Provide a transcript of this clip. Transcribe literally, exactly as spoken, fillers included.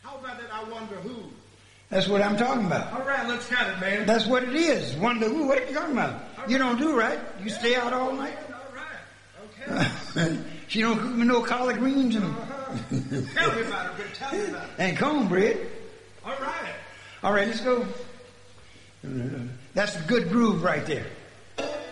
How about that? I wonder who. That's what I'm talking about. All right, let's cut it, man. That's what it is. Wonder who? What are you talking about? All you right. Don't do right. You yeah, stay out all night. All right. Okay. She don't cook me no collard greens and. Uh-huh. Tell me about it. Tell me about it. And cornbread. All right. All right, let's go. That's a good groove right there.